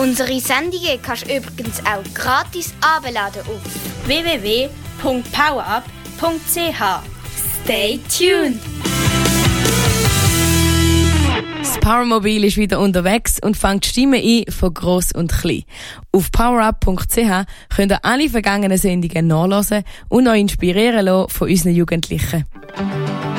Unsere Sendungen kannst du übrigens auch gratis abladen auf www.powerup.ch. Stay tuned! Das Powermobil ist wieder unterwegs und fängt Stimmen ein von gross und klein. Auf powerup.ch könnt ihr alle vergangenen Sendungen nachhören und euch inspirieren lassen von unseren Jugendlichen.